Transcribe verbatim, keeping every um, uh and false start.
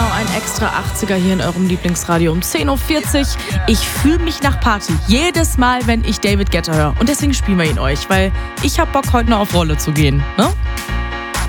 Genau, ein extra achtziger hier in eurem Lieblingsradio um zehn Uhr vierzig. Ich fühle mich nach Party. Jedes Mal, wenn ich David Guetta höre. Und deswegen spielen wir ihn euch, weil ich hab Bock, heute noch auf Rolle zu gehen. Ne?